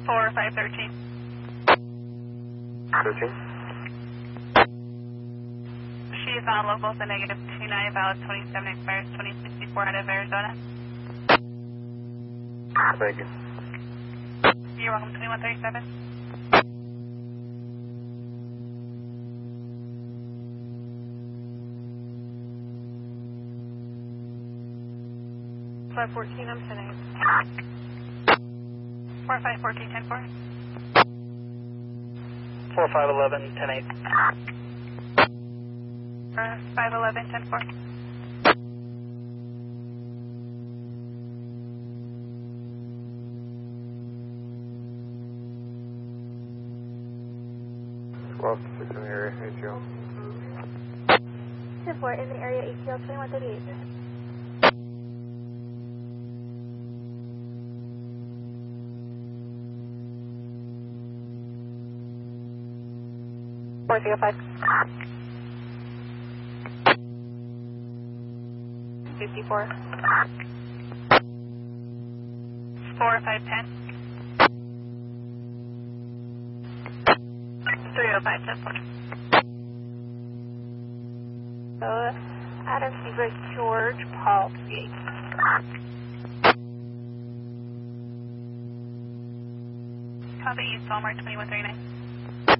4513. 13. She is on local with a negative 29, valid 27, expires 2064 out of Arizona. Thank you. You're welcome, 2137. Five 14, I'm 10-8. 4514, 10-4. 4511, 10-8. 511, 10-4. Well, 6 in the area, ATL. 10-4, in the area, ATL 2138. Four zero five. 54. 4510. 305 10-4. Adam Seabrook, George, Paul, 38. Copy, East Palmer 2139.